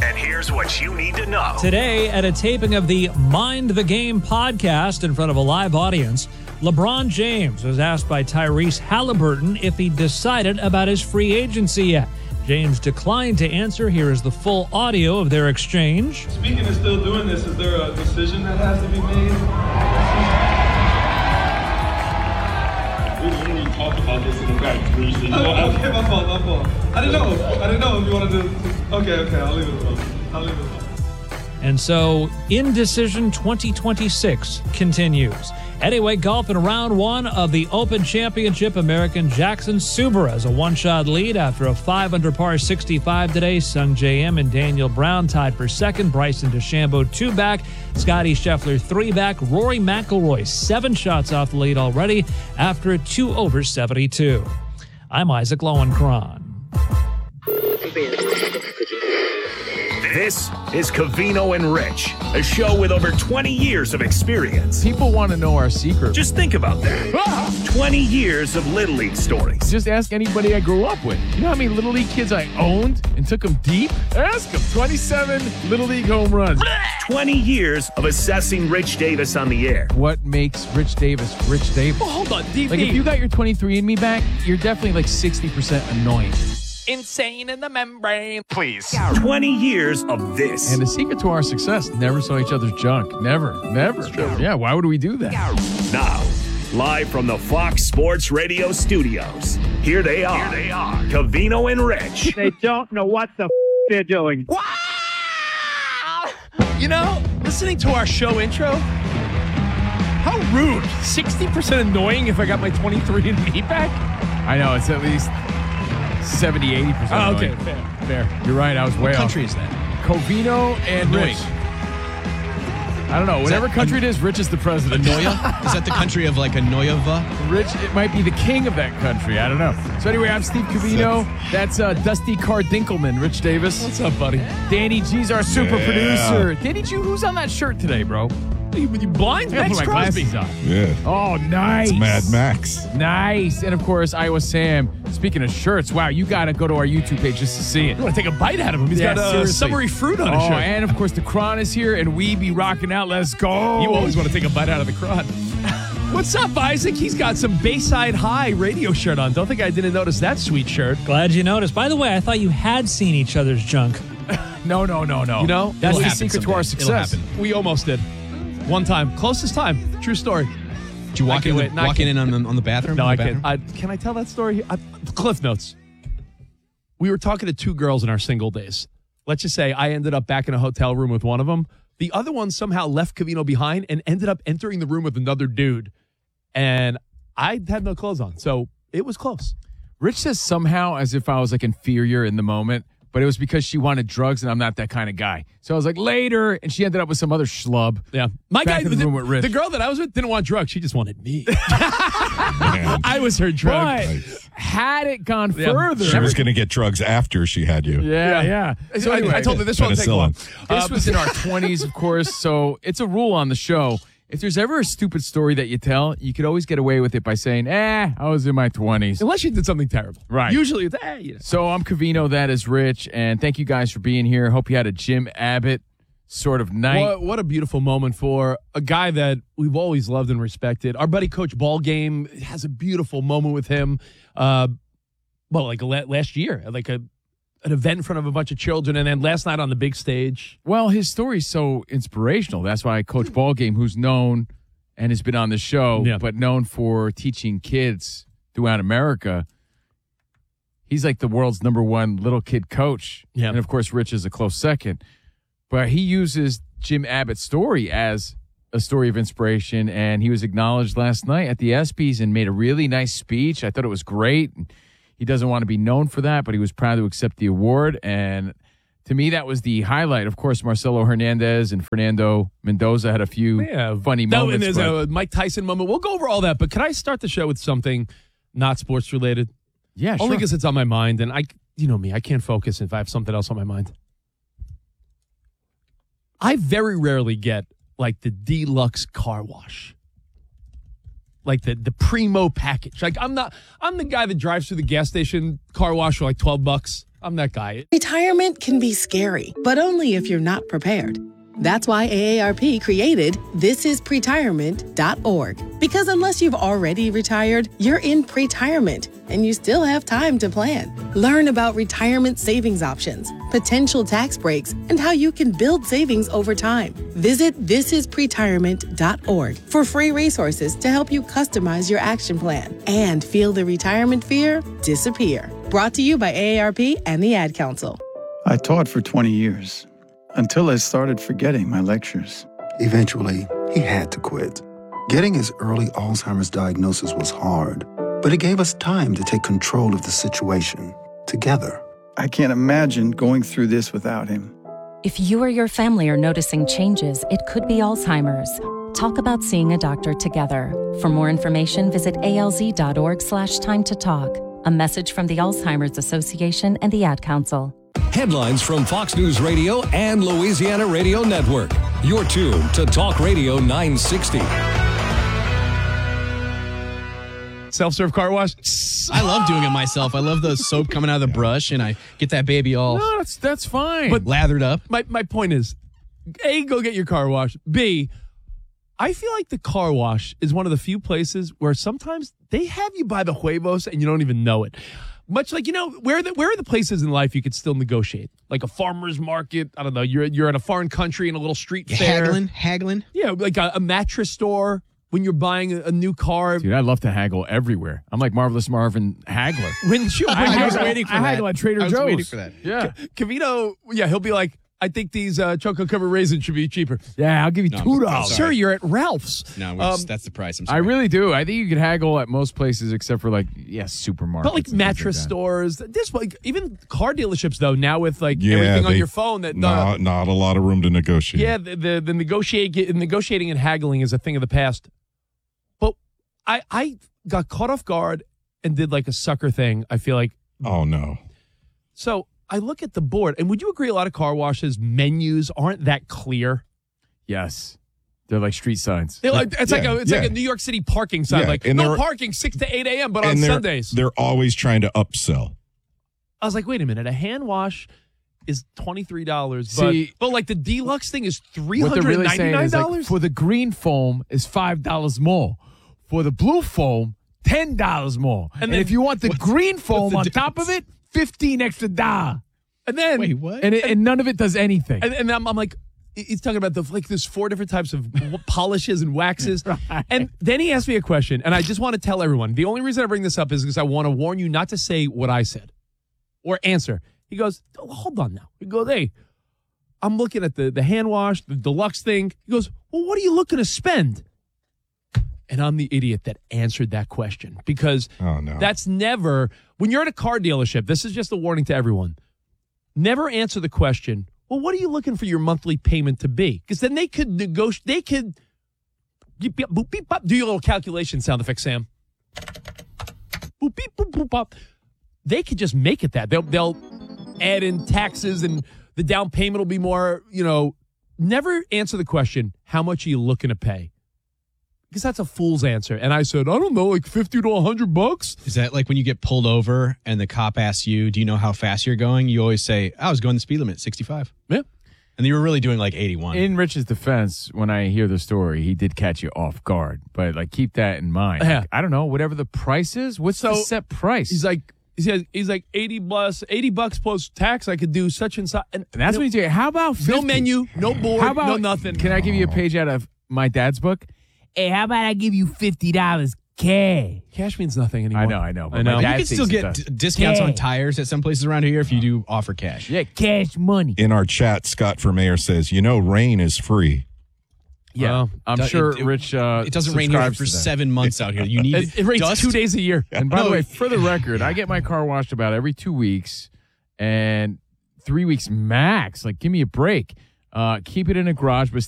And here's what you need to know. Today, at a taping of the Mind the Game podcast in front of a live audience, LeBron James was asked by Tyrese Halliburton if he decided about his free agency yet. James declined to answer. Here is the full audio of their exchange. Speaking of still doing this, is there a decision that has to be made? We literally talked about this in the back briefly. Okay, my fault. I didn't know if you wanted to. Okay, I'll leave it alone. And so, Indecision 2026 continues. Anyway, golf in round one of the Open Championship, American Jackson Suber has a one-shot lead after a 5-under par 65 today. Sung J M and Daniel Brown tied for second. Bryson DeChambeau 2 back. Scotty Scheffler 3 back. Rory McIlroy 7 shots off the lead already after a 2 over 72. I'm Isaac Lowenkron. This is Covino and Rich, a show with over 20 years of experience. People want to know our secret. Just think about that. 20 years of Little League stories. Just ask anybody I grew up with. You know how many Little League kids I owned and took them deep? Ask them. 27 Little League home runs. 20 years of assessing Rich Davis on the air. What makes Rich Davis Rich Davis? Oh, hold on, DP. Like, if you got your 23andMe back, you're definitely like 60% annoying. Insane in the membrane. Please. 20 years of this. And the secret to our success, never saw each other's junk. Never. Yeah, why would we do that? Now, live from the Fox Sports Radio studios, here they are. Covino and Rich. They don't know what the they're doing. Wow! You know, listening to our show intro, how rude. 60% annoying if I got my 23andMe back? I know, it's at least 70, 80%. Oh, okay, annoying. fair. You're right, I was way off. What country is that? Covino and Annoying. Rich. I don't know. Whatever country it is, Rich is the president. Anoia? Is that the country of like Anoiava? Rich, it might be the king of that country. I don't know. So anyway, I'm Steve Covino. That's Dusty Cardinkelman, Rich Davis. What's up, buddy? Danny G's our super producer. Danny G, who's on that shirt today, bro? You blind? I gotta Max put my Crosby. glasses on. Yeah. Oh, nice. It's Mad Max. Nice. And of course, Iowa Sam. Speaking of shirts, wow, you got to go to our YouTube page just to see it. You want to take a bite out of him? He's got seriously. summery fruit on his shirt. And of course, the Kron is here, and we be rocking out. Let's go. You always want to take a bite out of the crud. What's up, Isaac? He's got some Bayside High radio shirt on. Don't think I didn't notice that sweet shirt. Glad you noticed. By the way, I thought you had seen each other's junk. No. You know, That's it'll the happen secret to someday. our success. It'll happen. We almost did. One time. Closest time. True story. Did you walk in on the bathroom? No, I can't. can't. Can I tell that story? Cliff Notes. We were talking to 2 girls in our single days. Let's just say I ended up back in a hotel room with one of them. The other one somehow left Covino behind and ended up entering the room with another dude. And I had no clothes on. So it was close. Rich says somehow as if I was like inferior in the moment, but it was because she wanted drugs and I'm not that kind of guy. So I was like, later, and she ended up with some other schlub. Yeah. My Back guy, in the room with Rich. the girl that I was with didn't want drugs. She just wanted me. I was her drug. But had it gone further. She was going to get drugs after she had you. Yeah. So anyway, I told her this won't take long. This was in our 20s, of course, so it's a rule on the show. If there's ever a stupid story that you tell, you could always get away with it by saying, I was in my 20s. Unless you did something terrible. Right. Usually it's, So I'm Covino, that is Rich, and thank you guys for being here. Hope you had a Jim Abbott sort of night. What a beautiful moment for a guy that we've always loved and respected. Our buddy Coach Ballgame has a beautiful moment with him. Last year, an event in front of a bunch of children, and then last night on the big stage. Well, his story's so inspirational. That's why Coach Ballgame, who's known and has been on the show, but known for teaching kids throughout America, he's like the world's #1 little kid coach. Yeah. And, of course, Rich is a close second. But he uses Jim Abbott's story as a story of inspiration, and he was acknowledged last night at the ESPYs and made a really nice speech. I thought it was great. He doesn't want to be known for that, but he was proud to accept the award. And to me, that was the highlight. Of course, Marcelo Hernandez and Fernando Mendoza had a few funny moments. And there's a Mike Tyson moment. We'll go over all that, but can I start the show with something not sports related? Yeah, sure. Only because it's on my mind, and you know me, I can't focus if I have something else on my mind. I very rarely get like the deluxe car wash. Like the primo package. Like I'm the guy that drives through the gas station car wash for like $12. I'm that guy. Retirement can be scary, but only if you're not prepared. That's why AARP created thisispretirement.org. Because unless you've already retired, you're in pretirement, and you still have time to plan. Learn about retirement savings options, potential tax breaks, and how you can build savings over time. Visit thisispretirement.org for free resources to help you customize your action plan and feel the retirement fear disappear. Brought to you by AARP and the Ad Council. I taught for 20 years. Until I started forgetting my lectures. Eventually, he had to quit. Getting his early Alzheimer's diagnosis was hard, but it gave us time to take control of the situation together. I can't imagine going through this without him. If you or your family are noticing changes, it could be Alzheimer's. Talk about seeing a doctor together. For more information, visit alz.org/time to talk. A message from the Alzheimer's Association and the Ad Council. Headlines from Fox News Radio and Louisiana Radio Network. You're tuned to Talk Radio 960. Self-serve car wash? I love doing it myself. I love the soap coming out of the brush, and I get that baby all No, that's fine. But lathered up. My point is, A, go get your car washed. B, I feel like the car wash is one of the few places where sometimes they have you by the huevos and you don't even know it. Much like, where are the places in life you could still negotiate? Like a farmer's market. I don't know. You're in a foreign country in a little street fair. Haggling. Yeah, like a mattress store when you're buying a new car. Dude, I love to haggle everywhere. I'm like Marvelous Marvin haggler. I was waiting for that. I haggle at Trader Joe's. I was waiting for that. Yeah. Cavino, he'll be like, I think these choco covered raisins should be cheaper. Yeah, I'll give you $2. Sir, you're at Ralph's. No, that's the price. I'm sorry. I really do. I think you could haggle at most places except for supermarkets. But like mattress stores, there's even car dealerships though. Now with everything on your phone, that not a lot of room to negotiate. Yeah, the negotiating and haggling is a thing of the past. But I got caught off guard and did like a sucker thing. I feel like. Oh no. So I look at the board, and would you agree a lot of car washes menus aren't that clear? Yes. They're like street signs. It's like a New York City parking sign, no parking 6 to 8 a.m., but on Sundays. They're always trying to upsell. I was like, wait a minute, a hand wash is $23, but like the deluxe thing is $399? What they're really saying is like, for the green foam is $5 more. For the blue foam, $10 more. And if you want the green foam on top of it, $15 extra. And then wait, what? And none of it does anything. And I'm like, he's talking about there's 4 different types of polishes and waxes. Right. And then he asked me a question, and I just want to tell everyone, the only reason I bring this up is because I want to warn you not to say what I said or answer. He goes, hold on now. He goes, hey, I'm looking at the hand wash, the deluxe thing. He goes, well, what are you looking to spend? And I'm the idiot that answered that question because that's never, when you're at a car dealership, this is just a warning to everyone. Never answer the question, well, what are you looking for your monthly payment to be? Because then they could negotiate, they could do your little calculation sound effect, Sam. Boop, beep, boop, boop, pop. They could just make it that. They'll add in taxes and the down payment will be more, never answer the question, how much are you looking to pay? Because that's a fool's answer. And I said, I don't know, like $50 to $100. Is that like when you get pulled over and the cop asks you, do you know how fast you're going? You always say, I was going the speed limit, 65. Yeah. And you were really doing like 81. In Rich's defense, when I hear the story, he did catch you off guard. But like, keep that in mind. Yeah. Like, I don't know, whatever the price is, what's the set price? He's like $80 plus tax. I could do such and such. And that's what he's doing. How about 50? No menu, no board, how about, no nothing. Can I give you a page out of my dad's book? Hey, how about I give you $50 cash? Cash means nothing anymore. I know. You can still get discounts on tires at some places around here if you do offer cash. Yeah, cash money. In our chat, Scott for Mayor says, rain is free. Yeah, I'm sure Rich it doesn't rain here for 7 months out here. You need it rains dust. 2 days a year. And by the way, for the record, I get my car washed about every 2 weeks and 3 weeks max. Like, give me a break. Keep it in a garage, but